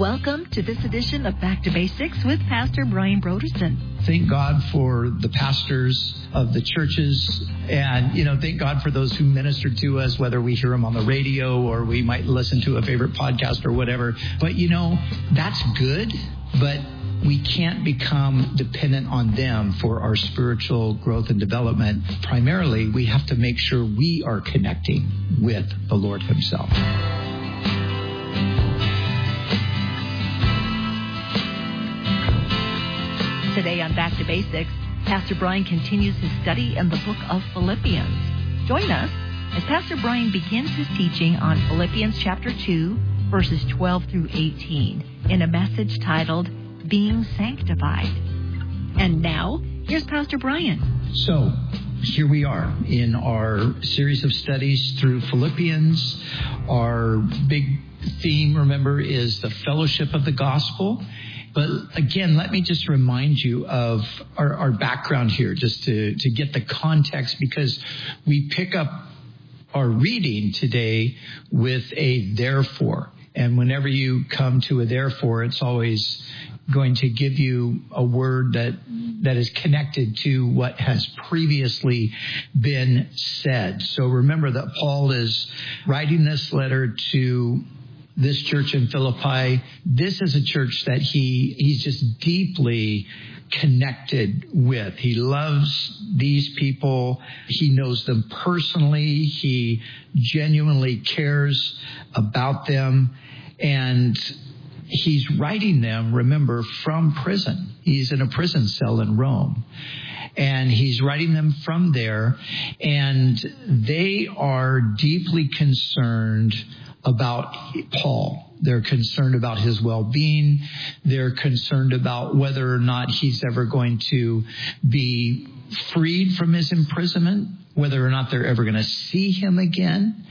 Welcome to this edition of Back to Basics with Pastor Brian Broderson. Thank God for the pastors of the churches and, thank God for those who minister to us, whether we hear them on the radio or we might listen to a favorite podcast or whatever. But, that's good, but we can't become dependent on them for our spiritual growth and development. Primarily, we have to make sure we are connecting with the Lord Himself. Today on Back to Basics, Pastor Brian continues his study in the book of Philippians. Join us as Pastor Brian begins his teaching on Philippians chapter 2, verses 12 through 18, in a message titled, Being Sanctified. And now, here's Pastor Brian. So, here we are in our series of studies through Philippians. Our big theme, remember, is the fellowship of the gospel. But again, let me just remind you of our background here, just to get the context, because we pick up our reading today with a therefore. And whenever you come to a therefore, it's always going to give you a word that is connected to what has previously been said. So remember that Paul is writing this letter to this church in Philippi. This is a church that he's just deeply connected with. He loves these people. He knows them personally. He genuinely cares about them. And he's writing them, remember, from prison. He's in a prison cell in Rome. And he's writing them from there. And they are deeply concerned about Paul. They're concerned about his well-being. They're concerned about whether or not he's ever going to be freed from his imprisonment, whether or not they're ever going to see him again.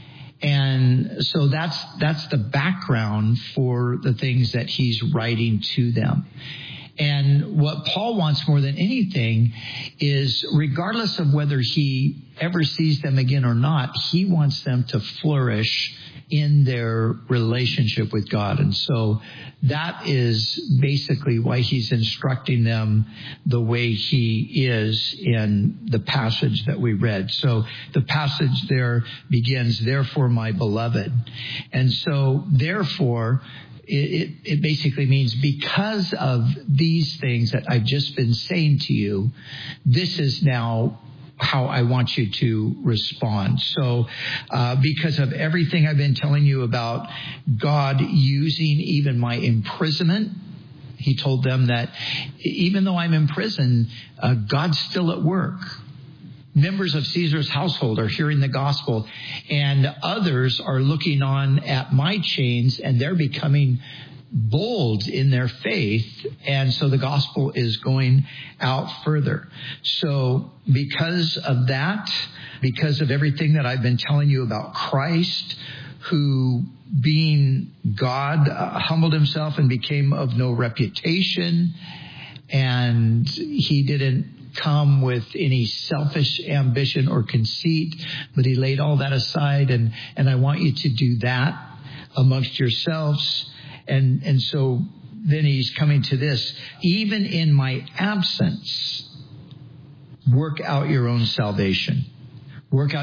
And so that's the background for the things that he's writing to them. And what Paul wants more than anything is, regardless of whether he ever sees them again or not, he wants them to flourish in their relationship with God. And so that is basically why he's instructing them the way he is in the passage that we read. So the passage there begins, therefore, my beloved. And so therefore, it basically means because of these things that I've just been saying to you, this is now how I want you to respond. So because of everything I've been telling you about God using even my imprisonment, he told them that even though I'm in prison, God's still at work. Members of Caesar's household are hearing the gospel, and others are looking on at my chains, and they're becoming bold in their faith, and so the gospel is going out further. So because of that, because of everything that I've been telling you about Christ, who being God humbled himself and became of no reputation, and he didn't come with any selfish ambition or conceit, but he laid all that aside, and I want you to do that amongst yourselves. And so then he's coming to this, even in my absence, work out your own salvation. Work out